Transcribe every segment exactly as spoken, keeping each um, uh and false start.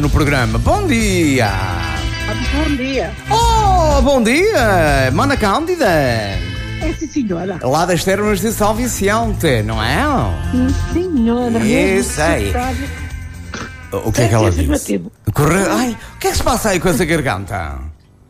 no programa. Bom dia! Bom dia. Oh, bom dia! Mana Cândida! É sim, senhora. Lá das termas de São Vicente, não é? Sim, senhora. Isso aí. O que é que ela disse? Corre... Ai, o que é que se passa aí com essa garganta?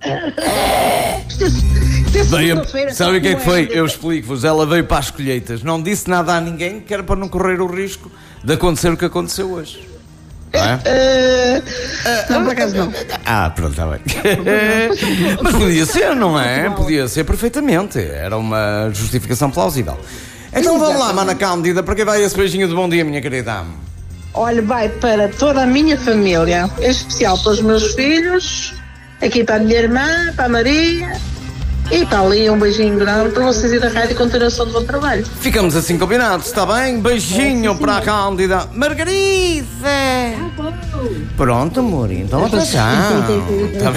Veio, sabe o que é que foi? Eu explico-vos. Ela veio para as colheitas, não disse nada a ninguém, que era para não correr o risco de acontecer o que aconteceu hoje. Não é? Uh, não, por acaso não. Ah, pronto, está bem. Mas podia ser, não é? Podia ser perfeitamente. Era uma justificação plausível. Então vamos lá, Mana Cândida, para quem vai esse beijinho de bom dia, minha querida? Olha, vai para toda a minha família, em especial para os meus filhos, aqui para a minha irmã, para a Maria e para ali um beijinho grande para vocês e da rádio e continuação do bom trabalho. Ficamos assim combinados, está bem? Beijinho é, sim, para a Cândida. Margarida! Ah, pronto, amor, então atenção. Tá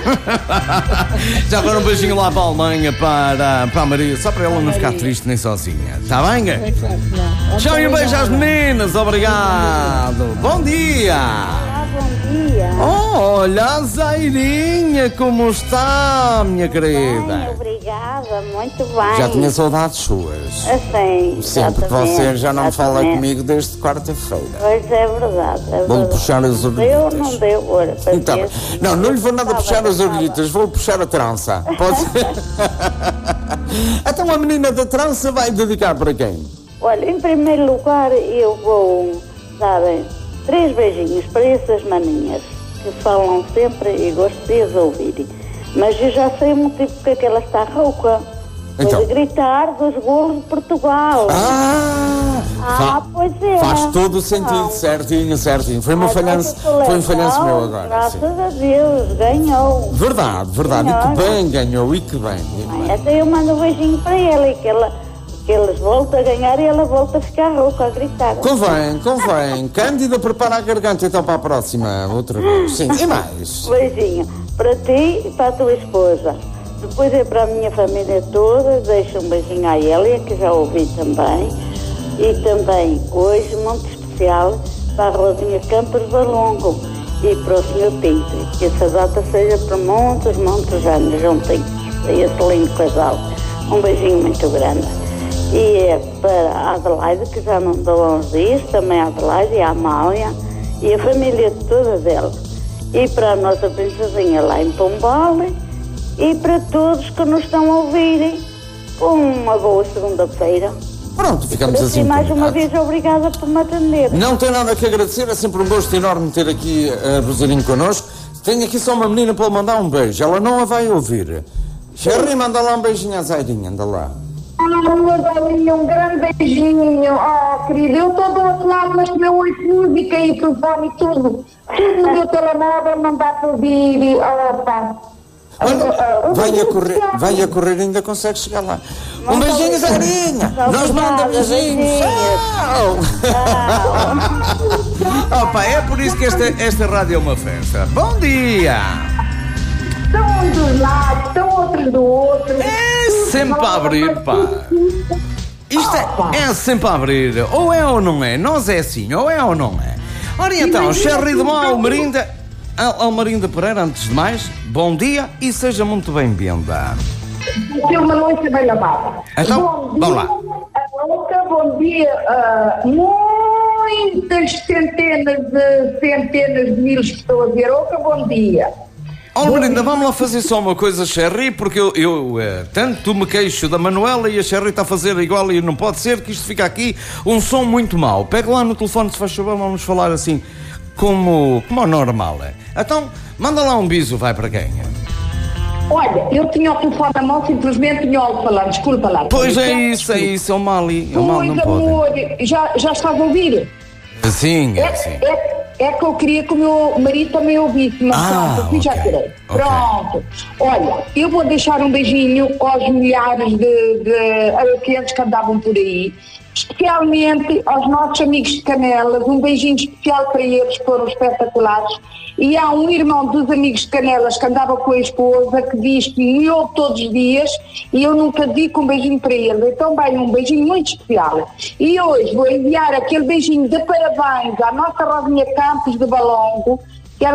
já agora um beijinho lá para a Alemanha, para, para a Maria, só para ela não ficar triste nem sozinha, está bem? Tchau e um beijo às meninas, obrigado. Bom dia! Bom dia. Oh, olha a Zairinha, como está, minha querida? Bem, obrigada, muito bem. Já tinha saudades suas. Assim, sempre que você já não fala comigo desde quarta-feira. Pois é verdade. É vou-lhe puxar as orelhitas. Deu, não deu, ora, então, não, não lhe vou nada puxar as orelhitas, vou-lhe puxar a trança. Pode ser? Então a menina da trança vai dedicar para quem? Olha, em primeiro lugar eu vou dar três beijinhos para essas maninhas que falam sempre e gosto de as ouvir. Mas eu já sei o motivo porque é que ela está rouca. Então. Foi de gritar dos golos de Portugal. Ah, ah fa pois é. Faz todo o sentido, não. certinho, certinho. Foi uma falhança, foi um falhanço meu agora. Graças sim. a Deus, ganhou. Verdade, verdade. Ganhou, e que bem ganhou, e que bem. E que bem. Até eu mando um beijinho para ela e que ela... que eles voltam a ganhar e ela volta a ficar rouca, a gritar. Convém, convém. Cândida, prepara a garganta então para a próxima, outra vez. Sim, e mais? Beijinho para ti e para a tua esposa. Depois é para a minha família toda, deixo um beijinho à Elia, que já ouvi também. E também, hoje, muito especial, para a Rosinha Campos Valongo e para o senhor Pinto. Que essa data seja por muitos, muitos anos juntinhos. A esse lindo casal. Um beijinho muito grande. E é para a Adelaide, que já não dou há uns dias, também a Adelaide e a Amália e a família toda dela. E para a nossa princesinha lá em Pombal e para todos que nos estão a ouvirem. Uma boa segunda-feira. Pronto, ficamos assim. E mais uma vez, obrigada por me atender. Não tem nada que agradecer, é sempre um gosto enorme ter aqui a Rosarinho connosco. Tenho aqui só uma menina para lhe mandar um beijo, ela não a vai ouvir. Sherry, manda lá um beijinho à Zairinha, anda lá. Amor, Dalinha, um grande beijinho. Oh, querido, eu estou do outro lado, mas meu ouço música e telefone e tudo. Tudo no meu telemóvel não dá para ouvir. Opa. Olha, vai a correr, vai a correr, ainda consegue chegar lá. Um beijinho, Zarinha. Nós manda beijinhos. Tchau. Opa, é por isso que esta, esta rádio é uma festa. Bom dia. Estão um dos lados, estão outros do outro. É sempre a abrir, pá. Isto é, é sempre a abrir. Ou é ou não é. Nós é assim, ou é ou não é. Ora então, Sherry de Mal, Almerinda. Almerinda Pereira, antes de mais, bom dia e seja muito bem-vinda. Tem uma noite bem lavada. Então, bom dia, vamos lá. Bom dia. Uh, muitas centenas de centenas de mil pessoas a ver. Oca, bom dia. Oh, Melinda, vamos lá fazer só uma coisa, Sherry, porque eu, eu eh, tanto me queixo da Manuela e a Sherry está a fazer igual e não pode ser que isto fique aqui um som muito mau. Pega lá no telefone, se faz favor, vamos falar assim como, como é normal. É. Então, manda lá um biso, vai para quem? Olha, eu tinha o telefone na mão, simplesmente tinha o falar, desculpa lá. Pois é isso, é isso, é o mal, é o mal, não pode. Amor, já, já estava a ouvir? Sim, é sim. É, é que eu queria que o meu marido também ouvisse, mas ah, pronto, aqui okay. já tirei. Okay. Pronto. Olha, eu vou deixar um beijinho aos milhares de, de clientes que andavam por aí, especialmente aos nossos amigos de Canelas, um beijinho especial para eles, foram espetaculares. E há um irmão dos amigos de Canelas que andava com a esposa que diz que me ouve todos os dias e eu nunca digo um beijinho para ele. Então, bem, um beijinho muito especial. E hoje vou enviar aquele beijinho de parabéns à nossa Rosinha Campos de Valongo,